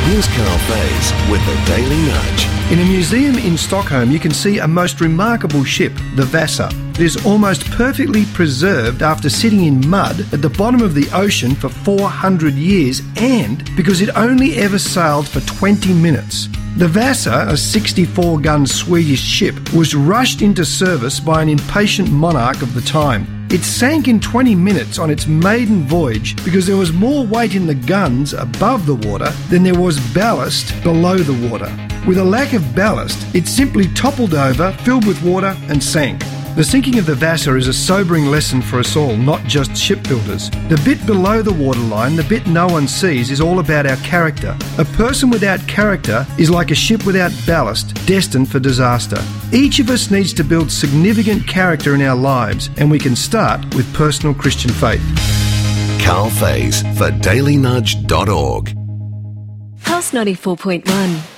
Here's Carl Faze with the Daily Nudge. In a museum in Stockholm, you can see a most remarkable ship, the Vasa. It is almost perfectly preserved after sitting in mud at the bottom of the ocean for 400 years and because it only ever sailed for 20 minutes. The Vasa, a 64-gun Swedish ship, was rushed into service by an impatient monarch of the time. It sank in 20 minutes on its maiden voyage because there was more weight in the guns above the water than there was ballast below the water. With a lack of ballast, it simply toppled over, filled with water and sank. The sinking of the Vasa is a sobering lesson for us all, not just shipbuilders. The bit below the waterline, the bit no one sees, is all about our character. A person without character is like a ship without ballast, destined for disaster. Each of us needs to build significant character in our lives, and we can start with personal Christian faith. Carl Faze for dailynudge.org. Pulse 94.1.